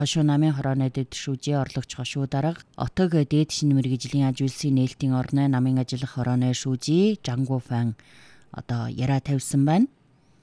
Хошуу намын хорооны дэд шүүжээ орлогч хошуу дарга отог дээд шинэ мэргэжлийн аж үйлсийн нээлтийн орны намын ажиллах хорооны шүүжээ Жангу Фан одоо яраа тавьсан байна.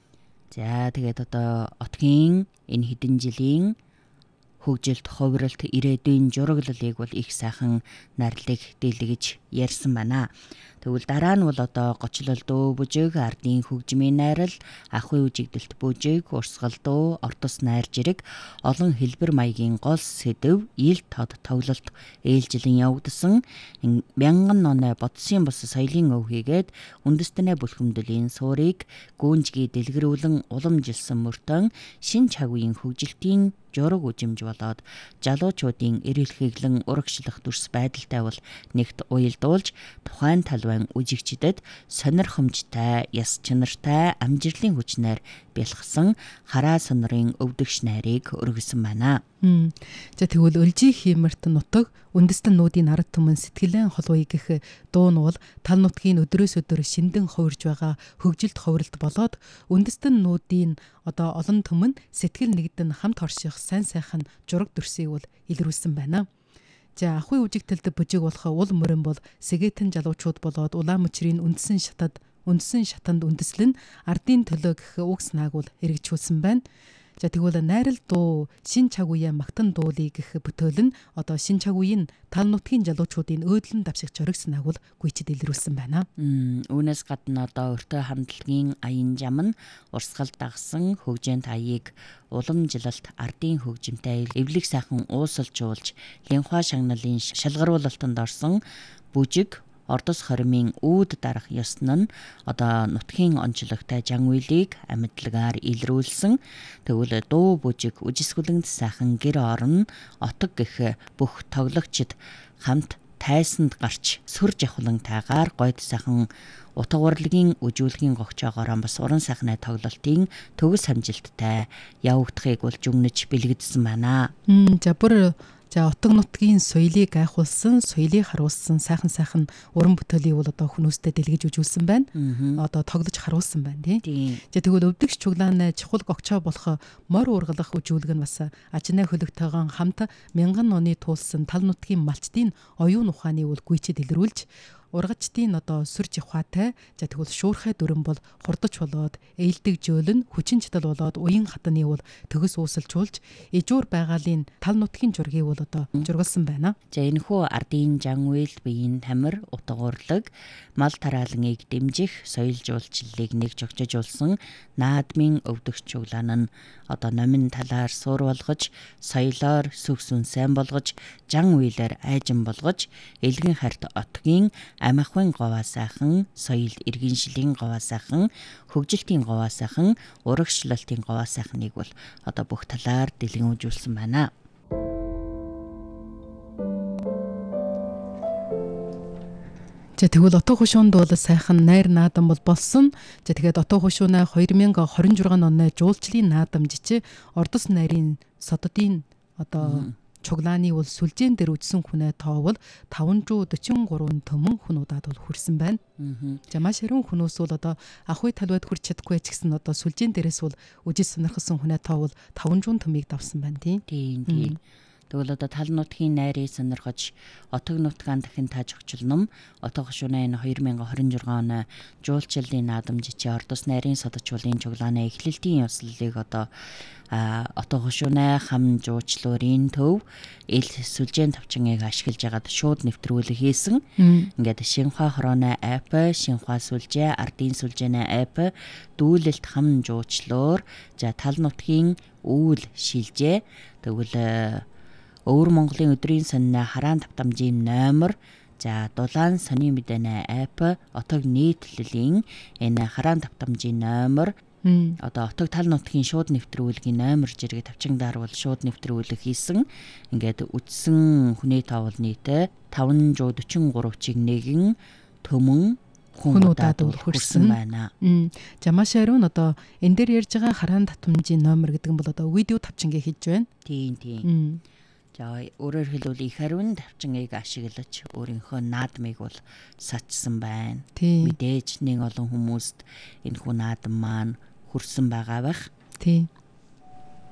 За тэгээд одоо отгийн энэ хэдэн жилийн хөгжилт, ховролт, ирээдүйн жураглалыг бол их сайхан найрлаг дэлгэж ярьсан байна. Тэгвэл дараа нь бол одоо гочлол дөө бүжиг, ардын хөгжмийн найрал, ахуй үжигдэлт бүжиг, урсгал дөө, ортос найр жирэг, олон хэлбэр маягийн гол сэдэв, ил тод тоглолт ээлжилэн явагдсан мянган ноноо бодсон бос соёлын өв хийгээд үндэстэнэ бүлхэмдлийн суурийг гүнжгий дэлгэрүүлэн уламжилсан мөртөө шин цаг үеийн хөгжилтийн жураг үжимж болоод жалуучуудын эрэлхиглэн урагшлах дүрс байдалтай бол нэгт уялдуулж тухайн талбайн үжигчдэд сонирхомжтой, яс чанартай амжилтын хүчнээр бэлгсэн хараа сонорын өвдөгч найрыг өргөсөн байна. За тэгвэл өлжий хиймэрт нутаг үндэстэннүүдийн ард түмэн сэтгэлэн холбоё гэх дуу нь бол тал нутгийн өдрөөс өдөр шиндэн хувирж байгаа хөгжилт ховролт болоод үндэстэннүүдийн одоо олон түмэн сэтгэл нэгдэн хамт орших сайн сайхан жураг дүрсийг бол илрүүлсэн байна. За ахуй үжигтэлд бүжиг болох уул мөрөн бол сэгэтэн жалуучууд болоод улаан мөчрийн үндсэн шатанд үндэслэн ардын төлөө гэх үг санааг бол эргэжүүлсэн байна. За тэгвэл найрал дуу шин цаг үеийн магтан дуулыг гэх бүтээл нь одоо шин цаг үеийн тал нутгийн жалуучуудын өөдлөн давших жураг санааг бол гүйцэд илрүүлсэн байна. Үүнээс гадна одоо өртөө хамтлагийн аян жам нь урсгал дагсан хөгжээнд аяыг уламжилалт ардын хөгжимтэй эвлэг сайхан уусалжуулж линхуа шагналын шалгаруулалтанд орсон бүжиг Ордос хоримын үүд дарах ёсн нь одоо нутгийн онцлогтой жангуйлыг амьдлагаар илрүүлсэн. Тэгвэл дуу бүжиг үжисгүлэнд сайхан гэр орон отог гэх бүх тоглогчид хамт тайсанд гарч сүр жавхлантайгаар гойд сайхан утга урлагийн үжүүлгийн гогчоогоор бас уран сайхны тоглолтын төгс амжилттай явагдахыг бол жүгнэж бэлгэдсэн байна. За утга нутгийн соёлыг гайхуулсан, соёлыг харуулсан сайхан уран бүтээлийг бол одоо хүмүүстээ дэлгэж үжүүлсэн байна. Одоо тоглож харуулсан байна тий. За тэгвэл өвдөгч чуглааны чухал гогчоо болох морь ургалах үжүүлэг нь бас ажнаа хөлөгтэйгэн хамт мянган оны туулсан тал нутгийн малчдын оюун ухааныг бол гүйцэд илрүүлж ургачдын одоо сүр жихваатай за тэгвэл шуурхай дүрэн бол хурдч болоод ээлдэг жөөлн хүчин чадал болоод уян хатаны бол төгс уусалжуулж ижуур байгалийн тал нутгийн жургийг бол одоо жургалсан байна. За энэхүү ардын жангуйл биеийн тамир утга урлаг мал тарааланыг дэмжих соёл жуулчлалыг нэг жогжуулсан наадмын өвдөгч чуглаан нь одоо номин талаар суур болгож соёлоор сүгсүн сайн болгож жан үйлээр айжин болгож элгэн харт отгийн амахын говаа сайхан, соёл иргэншлийн говаа сайхан, хөгжилтийн говаа сайхан, урагшлалтын говаа сайхныг бол одоо бүх талаар дэлгэн үзүүлсэн байна. За тэгвэл отоо хушуунд бол сайхан найр наадам бол болсон. За тэгээд отоо хушуунаа 2026 оны жуулчлалын наадамжич Ордос найрын сододын одоо чуглааны бол сүлжээн дээр үжсэн хүнээ тоо бол 543 төмөн хүн удаад бол хүрсэн байна. За маш хэрүүн хүмүүс бол одоо ахуй талбайд хүрч чадахгүй ч гэсэн одоо сүлжээн дээрээс бол үжиж сонирхсан хүнээ тоо бол 500 төмийг давсан байна тийм. Тэгвэл одоо тал нутгийн найрыг сонирхож отог нутгаан дахин тааж өгчл ном отоо хушууны 2026 оны жуулчлалын наадамжич Ордос найрын содочуулын чуглааны эхлэлтийн ёслолыг одоо отоо хушууны хам жуучлуурын төв ил сүлжээн тавчингийг ашиглаж агаад шууд нэвтрүүлэг хийсэн. Ингээд Шинхуа хорооны ап, Шинхуа сүлжээ, ардын сүлжээний ап, дүүлэлт хам жуучлуур, за тал нутгийн үүл шилжээ. Тэгвэл Өвөр Монголын өдрийн сонины хараан давтамжийн номер за дулаан сонин мэдээний ап отог нийтлэлийн энэ хараан давтамжийн номер одоо отог тал нутгийн шууд нэвтрүүлгийн номер жиргээ тавчингдаар бол шууд нэвтрүүлэг хийсэн. Ингээд үдсэн хүний тоовол нийтээ 543 чиг нэгэн төмөн хүн удаад хүрсэн байна. За маш харин одоо энэ дээр ярьж байгаа хараан давтамжийн номер гэдэг нь бол одоо видео тавчингээ хийж байна. Тийм. За өөрөөр хэлбэл их хариун давчингийг ашиглаж өөрийнхөө наадмыг бол сачсан байна. Мэдээж нэг олон хүмүүст энэ хүн наадам маань хүрсэн байгаа байх. Тийм.